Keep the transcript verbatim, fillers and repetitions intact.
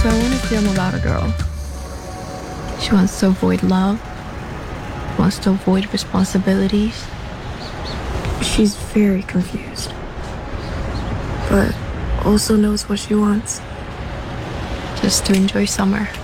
So I want to film about a girl. She wants to avoid love, wants to avoid responsibilities. She's very confused, but also knows what she wants. Just to enjoy summer.